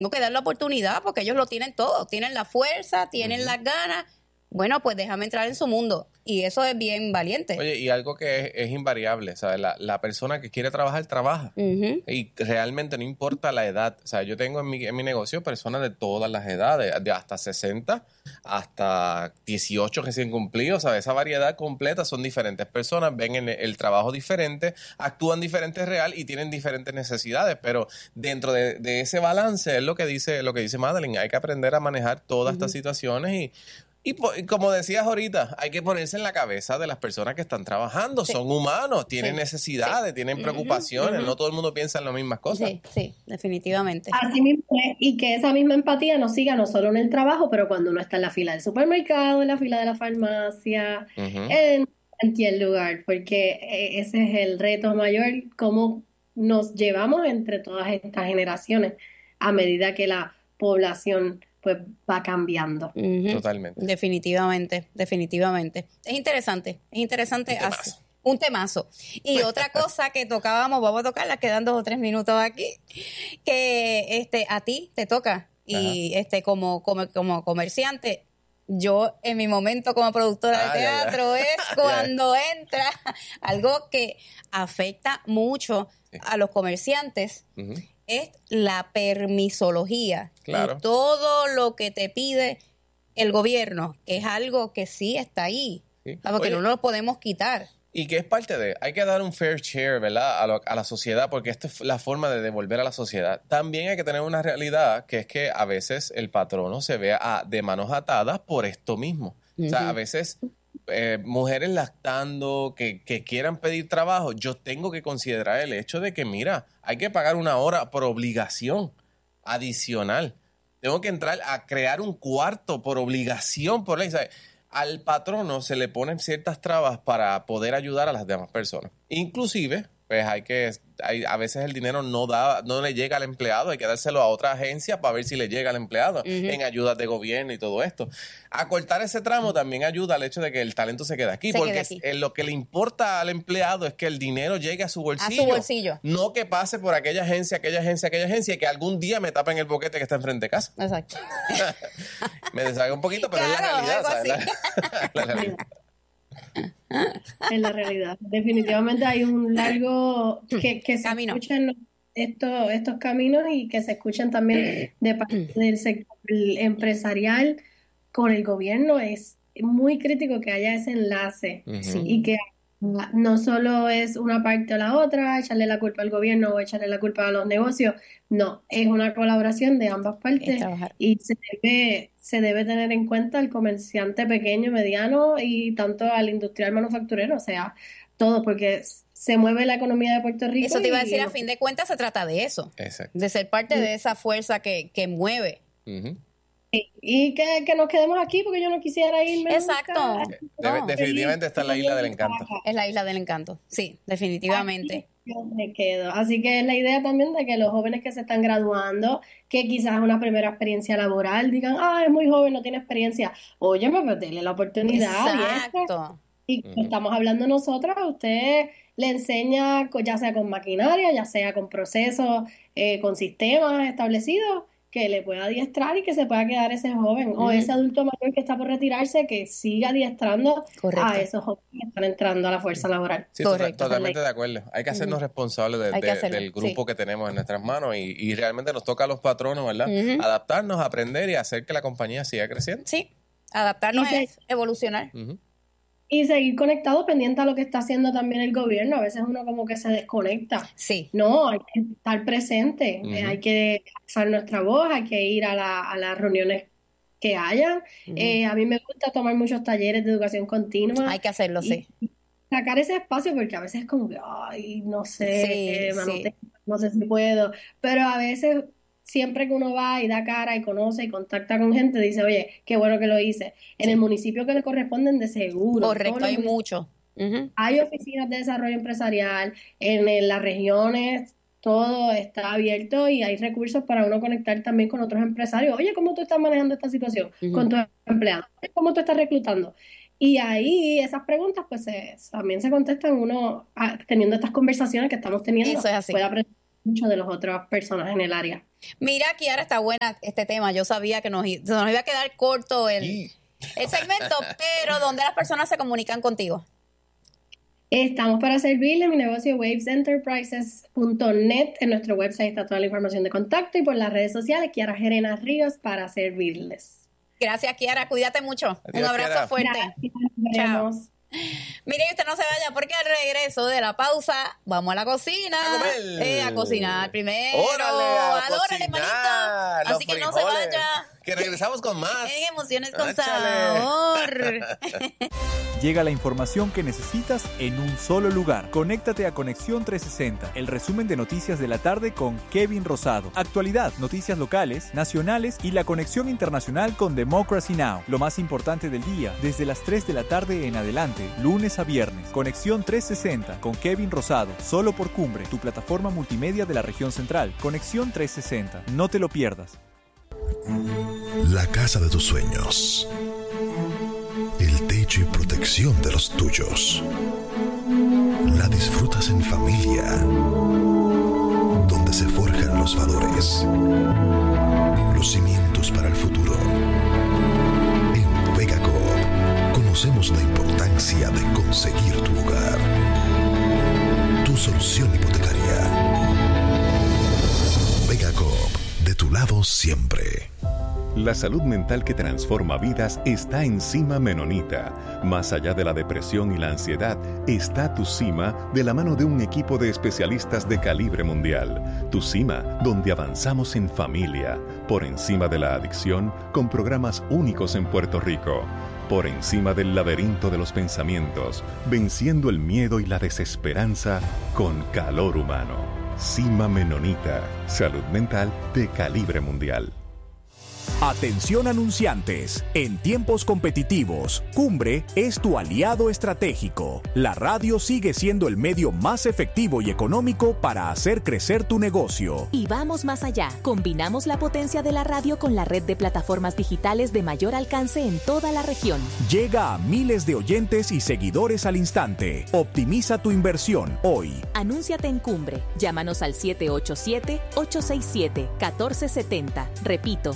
tengo que dar la oportunidad porque ellos lo tienen todo, tienen la fuerza, tienen las ganas. Bueno, pues déjame entrar en su mundo. Y eso es bien valiente. Oye, y algo que es invariable, ¿sabes? La persona que quiere trabajar, trabaja. Y realmente no importa la edad. O sea, yo tengo en mi negocio personas de todas las edades, de hasta 60 hasta 18 recién cumplidos. ¿Sabes? Esa variedad completa, son diferentes personas, ven el trabajo diferente, actúan diferente real y tienen diferentes necesidades. Pero dentro de ese balance es lo que dice Madeline. Hay que aprender a manejar todas estas situaciones y como decías ahorita, hay que ponerse en la cabeza de las personas que están trabajando. Sí. Son humanos, tienen necesidades, tienen preocupaciones. No todo el mundo piensa en las mismas cosas. Sí, definitivamente. Así mismo es, y que esa misma empatía nos siga no solo en el trabajo, pero cuando uno está en la fila del supermercado, en la fila de la farmacia, en cualquier lugar, porque ese es el reto mayor, cómo nos llevamos entre todas estas generaciones a medida que la población pues va cambiando. Totalmente. Definitivamente. Es interesante. Un temazo. Y otra cosa que tocábamos, vamos a tocarla, quedan 2 o 3 minutos aquí, que a ti te toca. Y como comerciante, yo en mi momento como productora de teatro es cuando entra algo que afecta mucho a los comerciantes. Es la permisología. Claro. Y todo lo que te pide el gobierno, que es algo que sí está ahí, porque no lo podemos quitar. Y que es parte hay que dar un fair share, ¿verdad? A la sociedad, porque esta es la forma de devolver a la sociedad. También hay que tener una realidad, que es que a veces el patrono se ve de manos atadas por esto mismo. O sea, a veces mujeres lactando que quieran pedir trabajo, yo tengo que considerar el hecho de que, mira, hay que pagar una hora por obligación adicional. Tengo que entrar a crear un cuarto por obligación, por ley. ¿Sabes? Al patrono se le ponen ciertas trabas para poder ayudar a las demás personas. Inclusive, pues a veces el dinero no le llega al empleado, hay que dárselo a otra agencia para ver si le llega al empleado en ayudas de gobierno y todo esto. Acortar ese tramo también ayuda al hecho de que el talento se quede aquí, porque lo que le importa al empleado es que el dinero llegue a su bolsillo. No que pase por aquella agencia, y que algún día me tapen el boquete que está enfrente de casa. Exacto. Me desahogo un poquito, pero es la realidad, ¿sabes? La realidad. En la realidad. Definitivamente hay un largo que se escuchan estos caminos y que se escuchan también de parte del sector empresarial con el gobierno. Es muy crítico que haya ese enlace y que no solo es una parte o la otra, echarle la culpa al gobierno o echarle la culpa a los negocios. No, es una colaboración de ambas partes y se debe tener en cuenta el comerciante pequeño, mediano y tanto al industrial manufacturero, o sea, todo, porque se mueve la economía de Puerto Rico. Eso te iba a decir, a fin de cuentas se trata de eso. Exacto. De ser parte de esa fuerza que mueve. Y que nos quedemos aquí porque yo no quisiera irme. Exacto. Definitivamente está en la isla del encanto. Es la isla del encanto, sí, definitivamente. Yo me quedo. Así que es la idea también de que los jóvenes que se están graduando, que quizás es una primera experiencia laboral, digan, es muy joven, no tiene experiencia. Óyeme, pues denle la oportunidad. Exacto. Y estamos hablando nosotros, a usted le enseña, ya sea con maquinaria, ya sea con procesos, con sistemas establecidos, que le pueda adiestrar y que se pueda quedar ese joven o ese adulto mayor que está por retirarse, que siga adiestrando a esos jóvenes que están entrando a la fuerza laboral. Sí, totalmente de acuerdo. Hay que hacernos responsables del grupo que tenemos en nuestras manos y realmente nos toca a los patronos, ¿verdad? Adaptarnos, aprender y hacer que la compañía siga creciendo. Sí, adaptarnos es evolucionar. Y seguir conectado, pendiente a lo que está haciendo también el gobierno. A veces uno como que se desconecta. Sí. No, hay que estar presente, hay que alzar nuestra voz, hay que ir a las reuniones que hayan. A mí me gusta tomar muchos talleres de educación continua. Hay que hacerlo, sí. Sacar ese espacio porque a veces es como que, no sé, no sé si puedo. Pero a veces siempre que uno va y da cara y conoce y contacta con gente, dice, oye, qué bueno que lo hice. En el municipio que le corresponden, de seguro. Correcto, hay mucho. Hay oficinas de desarrollo empresarial, en las regiones todo está abierto y hay recursos para uno conectar también con otros empresarios. Oye, ¿cómo tú estás manejando esta situación con tus empleados? ¿Cómo tú estás reclutando? Y ahí esas preguntas pues también se contestan uno teniendo estas conversaciones que estamos teniendo. Eso es así. Puede aprender mucho de las otras personas en el área. Mira, Kiara, está buena este tema. Yo sabía que nos iba a quedar corto el segmento, pero ¿dónde las personas se comunican contigo? Estamos para servirle. Mi negocio wavesenterprises.net. En nuestro website está toda la información de contacto y por las redes sociales, Kiara Gerena Ríos, para servirles. Gracias, Kiara. Cuídate mucho. Un abrazo Kiara. Fuerte. Gracias. Chao. Mire, usted no se vaya porque al regreso de la pausa vamos a la cocina. A cocinar primero. ¡Órale, manito! Así que no se vaya. Que regresamos con más. En Emociones con Sabor. Llega la información que necesitas en un solo lugar. Conéctate a Conexión 360, el resumen de noticias de la tarde con Kevin Rosado. Actualidad, noticias locales, nacionales y la conexión internacional con Democracy Now! Lo más importante del día, desde las 3 de la tarde en adelante, lunes a viernes. Conexión 360 con Kevin Rosado, solo por Cumbre, tu plataforma multimedia de la región central. Conexión 360, no te lo pierdas. La casa de tus sueños. El techo y protección de los tuyos. La disfrutas en familia, donde se forjan los valores, los cimientos para el futuro. En Vegacoop conocemos la importancia de conseguir tu hogar, tu solución hipotecaria. Vegacoop, de tu lado siempre. La salud mental que transforma vidas está en Cima Menonita. Más allá de la depresión y la ansiedad, está Tu Cima de la mano de un equipo de especialistas de calibre mundial. Tu Cima, donde avanzamos en familia, por encima de la adicción, con programas únicos en Puerto Rico. Por encima del laberinto de los pensamientos, venciendo el miedo y la desesperanza con calor humano. Cima Menonita, salud mental de calibre mundial. Atención anunciantes, en tiempos competitivos, Cumbre es tu aliado estratégico. La radio sigue siendo el medio más efectivo y económico para hacer crecer tu negocio. Y vamos más allá, combinamos la potencia de la radio con la red de plataformas digitales de mayor alcance en toda la región. Llega a miles de oyentes y seguidores al instante. Optimiza tu inversión hoy. Anúnciate en Cumbre, llámanos al 787-867-1470. Repito,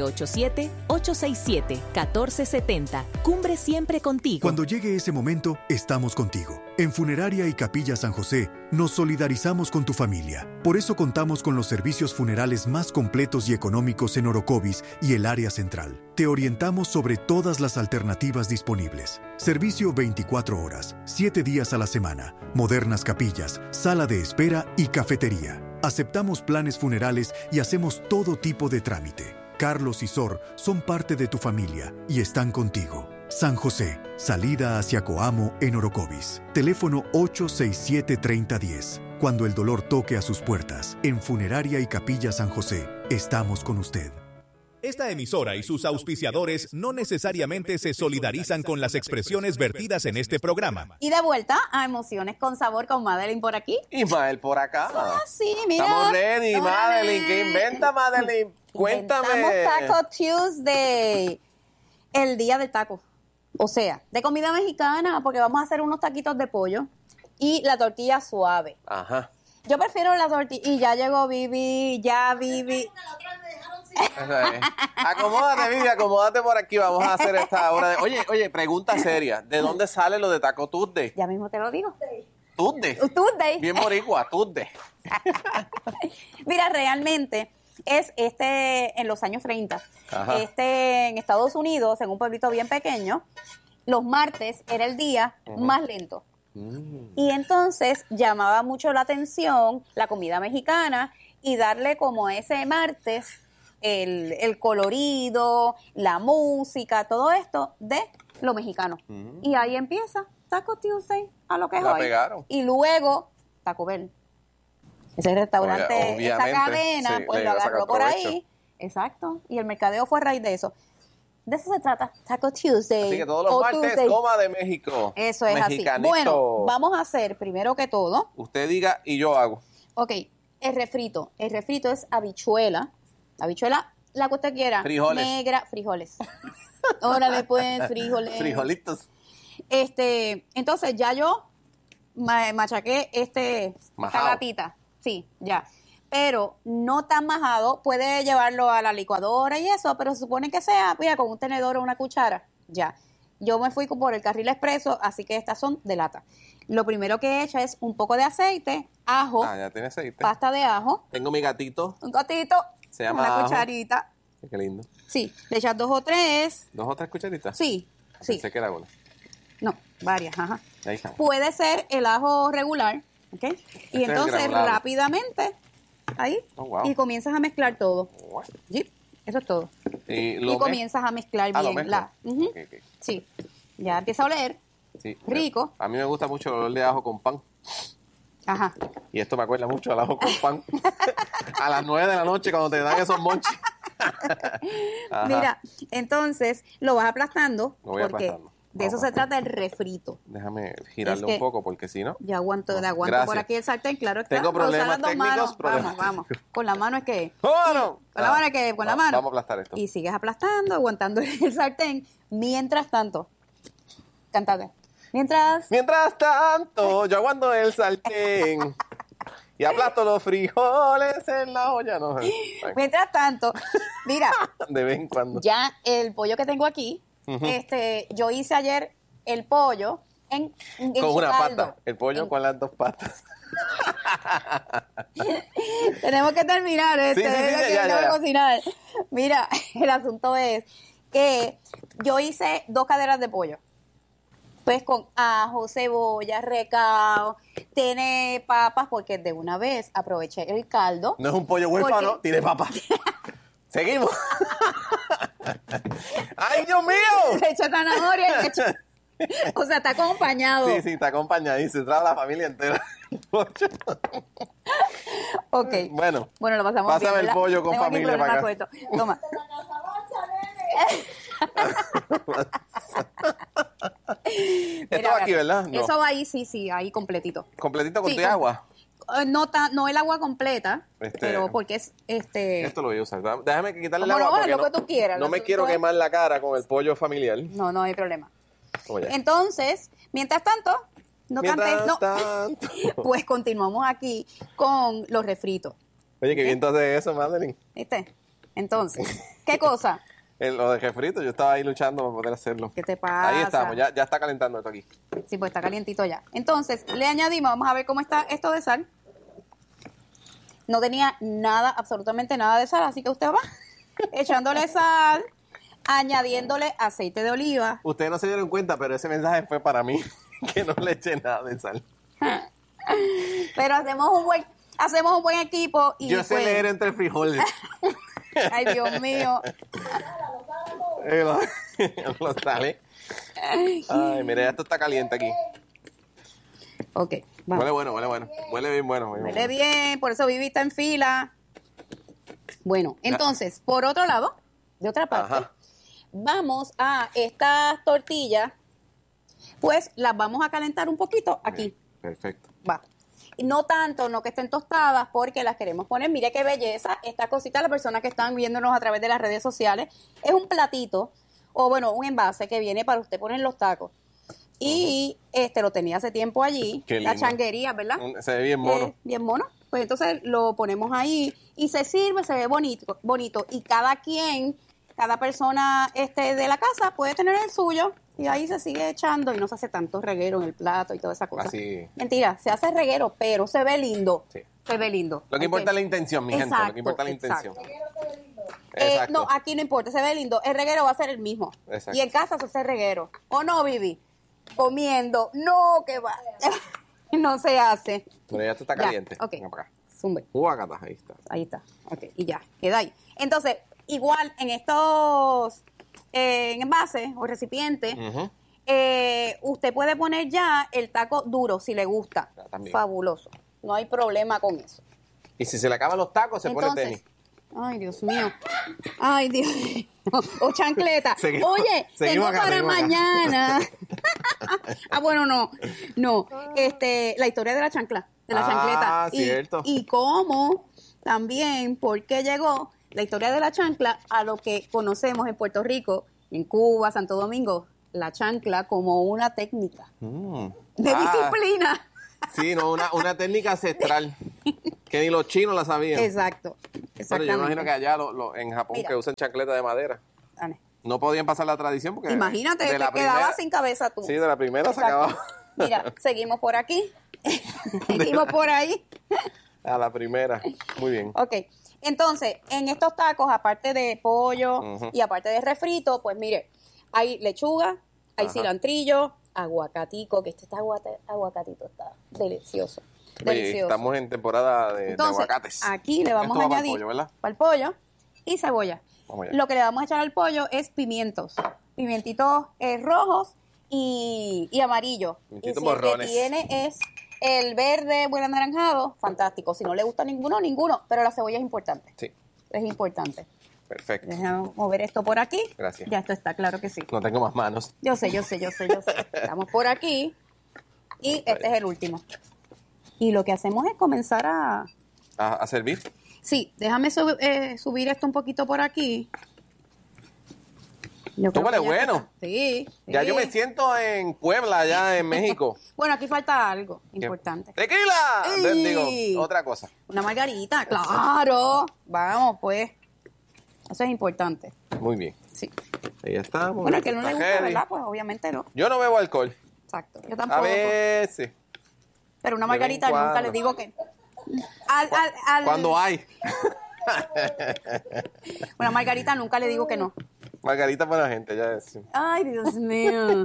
787-867-1470. Cumbre siempre contigo. Cuando llegue ese momento, estamos contigo. En Funeraria y Capilla San José, nos solidarizamos con tu familia. Por eso contamos con los servicios funerales más completos y económicos en Orocovis y el área central. Te orientamos sobre todas las alternativas disponibles. Servicio 24 horas, 7 días a la semana, modernas capillas, sala de espera y cafetería. Aceptamos planes funerales y hacemos todo tipo de trámite. Carlos y Sor son parte de tu familia y están contigo. San José, salida hacia Coamo en Orocovis. Teléfono 867-3010. Cuando el dolor toque a sus puertas, en Funeraria y Capilla San José, estamos con usted. Esta emisora y sus auspiciadores no necesariamente se solidarizan con las expresiones vertidas en este programa. Y de vuelta a Emociones con Sabor con Madeline por aquí. Y Mael por acá. Sí, mira. Estamos ready, Madeline. ¿Qué inventa, Madeline? Cuéntame. Inventamos Taco Tuesday. El día del taco. O sea, de comida mexicana, porque vamos a hacer unos taquitos de pollo y la tortilla suave. Ajá. Yo prefiero la tortilla. Y ya llegó Vivi, Acomódate, Vivi, acomódate por aquí. Vamos a hacer esta hora de... Oye, pregunta seria. ¿De dónde sale lo de Taco Tuesday? Ya mismo te lo digo. Tuesday. Bien boricua, Tuesday. Mira, realmente es en los años 30. Ajá. En Estados Unidos, en un pueblito bien pequeño, los martes era el día más lento. Y entonces llamaba mucho la atención la comida mexicana y darle como ese martes el colorido, la música, todo esto de lo mexicano. Y ahí empieza Taco Tuesday a lo que es hoy. Pegaron. Y luego Taco Bell. Ese restaurante, esa cadena, sí, pues lo agarró por ahí. Exacto. Y el mercadeo fue a raíz de eso. De eso se trata, Taco Tuesday. Así que todos los martes Tuesday. Coma de México. Eso es mexicanito. Así. Bueno, vamos a hacer primero que todo. Usted diga y yo hago. Ok, el refrito. El refrito es habichuela. Habichuela, la que usted quiera. Frijoles. Negra, frijoles. Órale pues, frijoles. Frijolitos. Entonces ya yo machaqué esta latita. Sí, ya. pero no tan majado. Puede llevarlo a la licuadora y eso, pero se supone que sea, mira, con un tenedor o una cuchara, ya. Yo me fui por el carril expreso, así que estas son de lata. Lo primero que he hecho es un poco de aceite, ajo, ya tiene aceite. Pasta de ajo. Tengo mi gatito. Un gatito. Se llama una ajo. cucharita. Qué lindo. Sí, le echas 2 o 3. ¿2 o 3 cucharitas? Sí, sí. Pensé que era una. No, varias, ajá. Ahí está. Puede ser el ajo regular, ¿ok? Y es entonces el granulado. rápidamente, ahí, Oh, wow. y comienzas a mezclar todo. Wow. Sí, eso es todo. Y Comienzas a mezclar lo bien. mezclas. Ujú. Ok. Sí, ya empieza a oler. Sí. Rico. A mí me gusta mucho el olor de ajo con pan. Ajá. Y esto me acuerda mucho al ajo con pan. A las 9 de la noche cuando te dan esos monchis. Ajá. Mira, entonces lo vas aplastando Lo voy porque aplastando. de eso se trata el refrito. Déjame girarlo Es que un poco porque si no... Ya aguanto por Gracias. aquí el sartén, claro está. Tengo Voy a usar problemas las dos técnicos, manos. problemas Vamos. Con la mano es que... ¡Oh, Con la mano es que... Con la mano. Vamos a aplastar esto. Y sigues aplastando, aguantando el sartén. Mientras tanto, cántate. Mientras tanto, yo aguanto el sartén y aplasto los frijoles en la olla. No, Mientras tanto, mira, de vez en cuando. ya el pollo que tengo aquí, yo hice ayer el pollo en Con su una caldo. pata. El pollo con las 2 patas. Tenemos que terminar Sí, ya. cocinar. Mira, el asunto es que yo hice 2 caderas de pollo. Pues con ajo, cebolla, recao, tiene papas, porque de una vez aproveché el caldo. No es un pollo huérfano, Porque- tiene papas. Seguimos. ¡Ay, Dios mío! Le eché zanahoria, le eché- o sea, está acompañado. Sí, está acompañada y se trae la familia entera. Ok. Bueno, lo pasamos pásame bien, el ¿verdad? pollo con Tengo aquí familia problema para acá. con esto. Toma. Esto va aquí, ¿verdad? No. Eso va ahí, sí, ahí completito. Completito con Sí, tu agua. No el agua completa, pero porque es Esto lo voy a usar. Déjame quitarle el Como agua no, porque lo que tú quieras, no lo me que quiero tú- quemar la cara con el pollo familiar. No hay problema. Como ya. Entonces, mientras tanto, Tanto. pues continuamos aquí con los refritos. Oye, qué bien tú haces eso, Madeline. ¿Viste? Entonces, ¿qué cosa? Lo de refrito, yo estaba ahí luchando para poder hacerlo. ¿Qué te pasa? Ahí estamos, ya está calentando esto aquí. Sí, pues está calientito ya. Entonces, le añadimos, vamos a ver cómo está esto de sal. No tenía nada, absolutamente nada de sal, así que usted va echándole sal, añadiéndole aceite de oliva. Ustedes no se dieron cuenta, pero ese mensaje fue para mí, que no le eché nada de sal. Pero hacemos un buen equipo y Yo sé pues- leer entre frijoles. Ay, Dios mío. Lo sale. Ay, mire, esto está caliente aquí. Ok, vamos. Huele bueno. Huele bien bueno. Huele bien, por eso Vivi está en fila. Bueno, entonces, por otro lado, de otra parte, Ajá. vamos a estas tortillas, pues las vamos a calentar un poquito aquí. Perfecto. Va. Y no tanto, no que estén tostadas, porque las queremos poner. Mire qué belleza. Esta cosita, las personas que están viéndonos a través de las redes sociales, es un platito, o bueno, un envase que viene para usted poner los tacos. Y lo tenía hace tiempo allí, Qué la lindo. changuería, ¿verdad? Se ve bien mono. Bien mono. Pues entonces lo ponemos ahí y se sirve, se ve bonito. Y cada persona de la casa puede tener el suyo y ahí se sigue echando y no se hace tanto reguero en el plato y toda esa cosa. Así. Mentira, se hace reguero, pero se ve lindo. Sí. Se ve lindo. Lo que Ok. importa es la intención, mi gente. Lo que importa es la intención. Exacto. No, aquí no importa, se ve lindo. El reguero va a ser el mismo. Exacto. Y en casa se hace reguero. ¿O no, Vivi? Comiendo. No, que va. No se hace. Pero ya esto está Ya, caliente. ok. Venga para acá. Zumbe. Guácata, ahí está. Ahí está. Ok, y ya, queda ahí. Entonces, igual en estos envases o recipientes, Ujú. usted puede poner ya el taco duro si le gusta. Ya, también. Fabuloso. No hay problema con eso. Y si se le acaban los tacos, se pone Entonces, tenis. ay, Dios mío. Ay, Dios mío. O chancleta. Seguimos- Oye, seguimos tengo acá, para seguimos acá. mañana. Bueno, no. La historia de la chancla. De la chancleta. Cierto. Y cómo también, por qué llegó la historia de la chancla a lo que conocemos en Puerto Rico, en Cuba, Santo Domingo, la chancla como una técnica de disciplina. Sí, no, una técnica ancestral. Que ni los chinos la sabían. Exacto. Pero yo imagino que allá en Japón que usan chancleta de madera. No podían pasar la tradición porque... Imagínate, te quedabas sin cabeza tú. Sí, de la primera se acababa. Mira, seguimos por aquí. Seguimos por ahí. A la primera. Muy bien. Ok. Entonces, en estos tacos, aparte de pollo y aparte de refrito, pues mire, hay lechuga, hay cilantrillo, aguacatico, que este aguacatito está delicioso. Oye, estamos en temporada de aguacates. Aquí le vamos a añadir para el pollo y cebolla. Lo que le vamos a echar al pollo es pimientitos rojos y amarillos. Y si el que tiene es el verde buen anaranjado, fantástico. Si no le gusta ninguno. Pero la cebolla es importante. Sí. Es importante. Perfecto. Déjame mover esto por aquí. Gracias. Ya esto está, claro que sí. No tengo más manos. Yo sé. Estamos por aquí. Y este es el último. Y lo que hacemos es comenzar ¿A servir? Sí, déjame subir esto un poquito por aquí. Esto huele bueno. Sí. Ya yo me siento en Puebla, allá en México. Bueno, aquí falta algo importante. ¡Tequila! Digo, otra cosa. Una margarita, claro. Vamos, pues. Eso es importante. Muy bien. Sí. Ahí está. Bueno, el que no le gusta, ¿verdad? Pues obviamente no. Yo no bebo alcohol. Exacto. Yo tampoco. A veces. Pero una margarita nunca les digo que... Cuando hay. Una margarita nunca le digo que no. Margarita para la gente, ya es. Ay, Dios mío.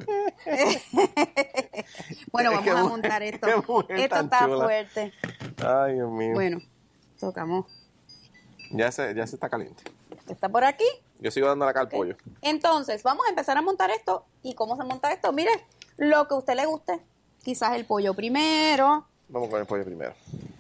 Bueno, vamos a montar esto. Esto está fuerte. Ay, Dios mío. Bueno, tocamos. Ya se está caliente. ¿Está por aquí? Yo sigo dándole acá al pollo. Entonces, vamos a empezar a montar esto. ¿Y cómo se monta esto? Mire, lo que a usted le guste. Quizás el pollo primero. Vamos con el pollo primero.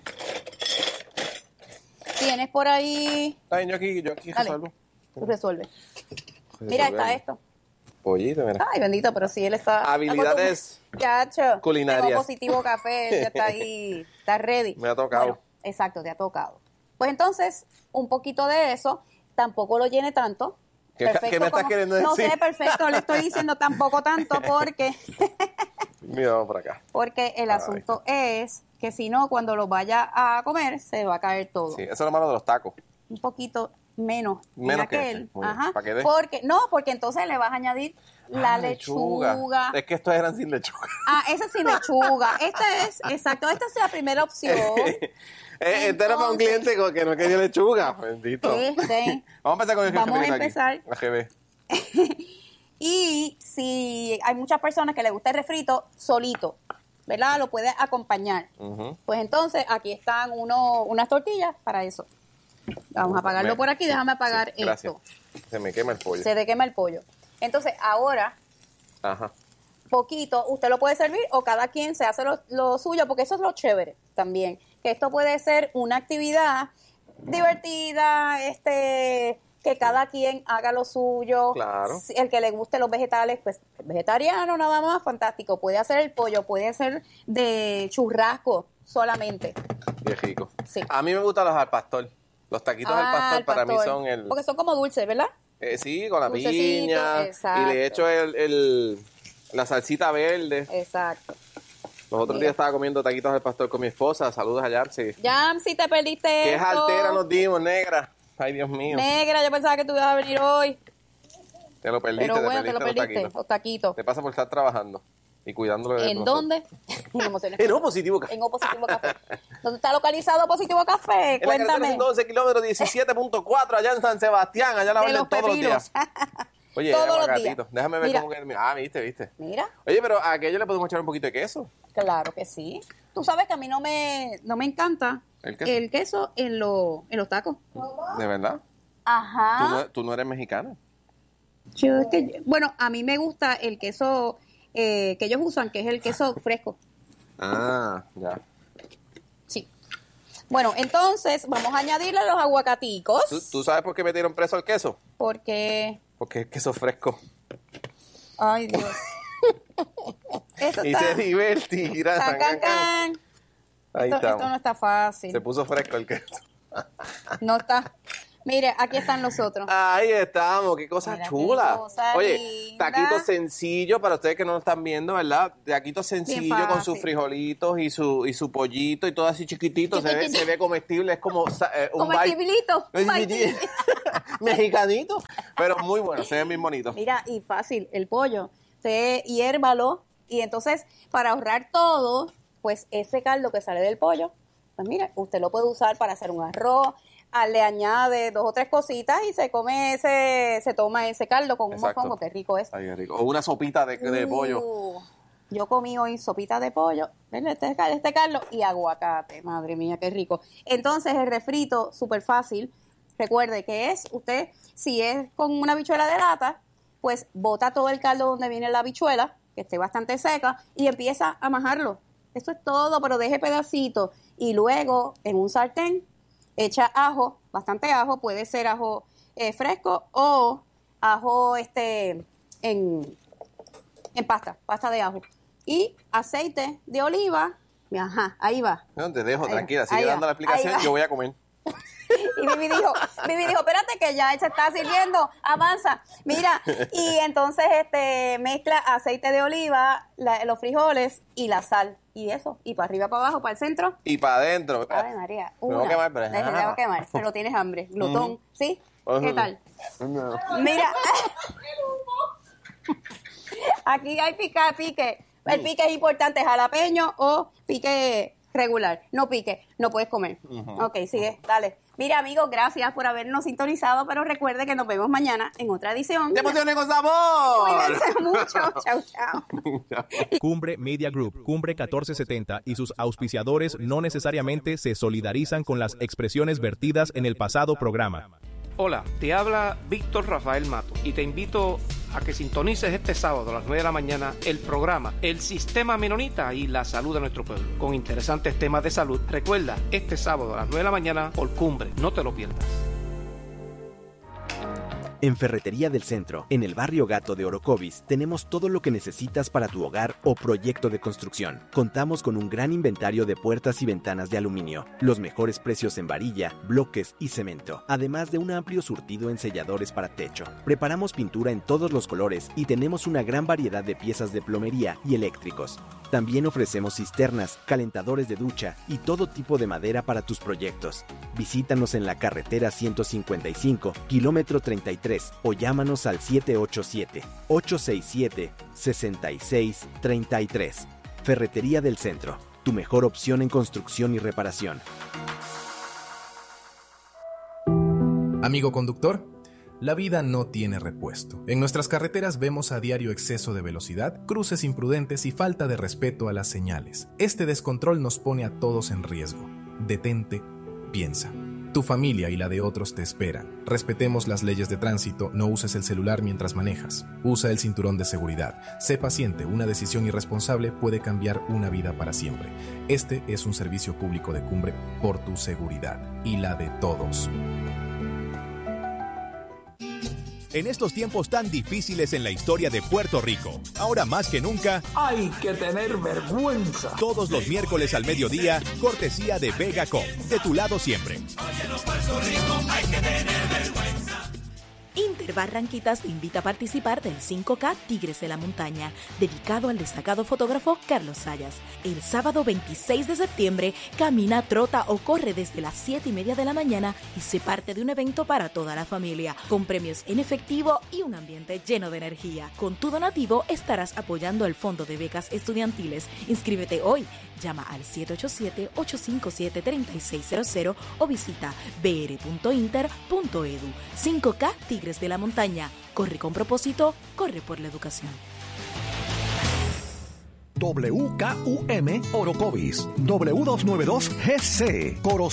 Tienes por ahí... Ay, yo aquí resuelvo. Tú resuelves. Mira, está esto. Pollito, mira. Ay, bendito, pero si él está... Habilidades culinarias. Tengo Positivo Café, ya está ahí, está ready. Me ha tocado. Bueno, exacto, te ha tocado. Pues entonces, un poquito de eso, tampoco lo llene tanto. ¿Qué me estás queriendo decir? No sé, perfecto, le estoy diciendo tampoco tanto porque... Mira, vamos por acá. Porque el asunto es que si no, cuando lo vaya a comer, se va a caer todo. Sí, eso es lo malo de los tacos. Un poquito menos que aquel. Ajá. ¿Para qué? Porque entonces le vas a añadir la lechuga. Es que estos eran sin lechuga. Ese sin lechuga. Esta es la primera opción. Este era para un cliente que no quería lechuga. Bendito. Vamos a empezar con el Vamos a empezar. Aquí. Y si hay muchas personas que les gusta el refrito solito, ¿verdad? Lo puedes acompañar. Pues entonces aquí están unas tortillas para eso. Vamos a apagarlo por aquí. Déjame apagar esto. Se me quema el pollo. Se te quema el pollo. Entonces ahora, poquito, usted lo puede servir o cada quien se hace lo suyo, porque eso es lo chévere también. Que esto puede ser una actividad divertida, que cada quien haga lo suyo. Claro. El que le guste los vegetales, pues vegetariano nada más, fantástico. Puede hacer el pollo, puede hacer de churrasco solamente. Qué rico. Sí. A mí me gustan los al pastor. Los taquitos al pastor para mí son el... Porque son como dulces, ¿verdad? Sí, con la piña. Exacto. Y le echo la salsita verde. Exacto. Los otros días estaba comiendo taquitos al pastor con mi esposa. Saludos a Yamsi. Yamsi, te perdiste ¿Qué esto? altera nos dimos, negra? Ay, Dios mío. Negra, yo pensaba que tú ibas a venir hoy. Te lo perdiste, pero bueno, te lo perdiste, los taquitos. Te pasa por estar trabajando y cuidándolo de ¿En dónde? En Opositivo Café. En Opositivo Café. ¿Dónde está localizado Opositivo Café? Cuéntame. En la 12 kilómetros 17.4 allá en San Sebastián. Allá la venden todos los días. Oye, todos los días. Déjame ver cómo que... viste. Mira. Oye, pero a aquello le podemos echar un poquito de queso. Claro que sí. Tú sabes que a mí no me encanta el queso en los tacos. ¿De verdad? Ajá. ¿Tú no eres mexicana? Bueno, a mí me gusta el queso que ellos usan, que es el queso fresco. Ya. Sí. Bueno, entonces vamos a añadirle los aguacaticos. ¿Tú sabes por qué metieron preso el queso? Porque es queso fresco. Ay, Dios. Eso y se divertirá. Esto no está fácil. Se puso fresco el queso. No está. Mire, aquí están los otros. Ahí estamos, qué cosa chula. Oye, linda. taquito sencillo para ustedes que no lo están viendo, ¿verdad? Taquito sencillo con sus frijolitos y su pollito y todo así chiquitito. Se ve comestible, es como un comestibilito. mexicanito, pero muy bueno, se ve bien bonito. Mira, y fácil, el pollo, usted hiérvalo y entonces para ahorrar todo, pues ese caldo que sale del pollo, pues mire, usted lo puede usar para hacer un arroz, le añade 2 o 3 cositas y se toma ese caldo con un mofongo, qué rico es. Ay, qué rico. O una sopita de pollo. Yo comí hoy sopita de pollo, este caldo y aguacate, madre mía, qué rico. Entonces el refrito, súper fácil, recuerde que usted, si es con una habichuela de lata, pues bota todo el caldo donde viene la habichuela, que esté bastante seca, y empieza a majarlo. Esto es todo, pero deje pedacitos. Y luego, en un sartén, echa ajo, bastante ajo, puede ser ajo fresco o ajo en pasta de ajo. Y aceite de oliva, ajá, ahí va. No, te dejo, tranquila, sigue dando la explicación, yo voy a comer. Y Vivi dijo, espérate que ya se está sirviendo, avanza. Mira, y entonces mezcla aceite de oliva, los frijoles y la sal. Y eso, y para arriba, para abajo, para el centro. Y para adentro. Ave María. Me voy a quemar, pero... Te voy a quemar, pero tienes hambre, glotón, ¿sí? ¿Qué tal? No. Mira, aquí hay pique. El pique es importante, jalapeño o pique regular. No pique, no puedes comer. Ok, sigue, dale. Mira, amigos, gracias por habernos sintonizado, pero recuerde que nos vemos mañana en otra edición. ¡De Emociones con Sabor! Cuídense mucho. Chau. Cumbre Media Group, Cumbre 1470 y sus auspiciadores no necesariamente se solidarizan con las expresiones vertidas en el pasado programa. Hola, te habla Víctor Rafael Mato y te invito a que sintonices este sábado a las 9 de la mañana el programa El Sistema Menonita y la Salud de Nuestro Pueblo, con interesantes temas de salud. Recuerda, este sábado a las 9 de la mañana por Cumbre, no te lo pierdas. En Ferretería del Centro, en el barrio Gato de Orocovis, tenemos todo lo que necesitas para tu hogar o proyecto de construcción. Contamos con un gran inventario de puertas y ventanas de aluminio, los mejores precios en varilla, bloques y cemento, además de un amplio surtido en selladores para techo. Preparamos pintura en todos los colores y tenemos una gran variedad de piezas de plomería y eléctricos. También ofrecemos cisternas, calentadores de ducha y todo tipo de madera para tus proyectos. Visítanos en la carretera 155, kilómetro 33 o llámanos al 787-867-6633. Ferretería del Centro, tu mejor opción en construcción y reparación. Amigo conductor, la vida no tiene repuesto. En nuestras carreteras vemos a diario exceso de velocidad, cruces imprudentes y falta de respeto a las señales. Este descontrol nos pone a todos en riesgo. Detente, piensa. Tu familia y la de otros te esperan. Respetemos las leyes de tránsito, no uses el celular mientras manejas. Usa el cinturón de seguridad. Sé paciente, una decisión irresponsable puede cambiar una vida para siempre. Este es un servicio público de Cumbre por tu seguridad y la de todos. En estos tiempos tan difíciles en la historia de Puerto Rico, ahora más que nunca, hay que tener vergüenza. Todos los miércoles al mediodía, cortesía de Vega Cop, de tu lado siempre. Oye, los Puerto Rico, hay que tener vergüenza. Interbarranquitas te invita a participar del 5K Tigres de la Montaña, dedicado al destacado fotógrafo Carlos Sayas. El sábado 26 de septiembre, camina, trota o corre desde las 7:30 de la mañana y se parte de un evento para toda la familia, con premios en efectivo y un ambiente lleno de energía. Con tu donativo estarás apoyando el Fondo de Becas Estudiantiles. Inscríbete hoy. Llama al 787-857-3600 o visita br.inter.edu. 5K Tigres de la Montaña. Corre con propósito, corre por la educación. WKUM Orocovis, W292 GC, Coro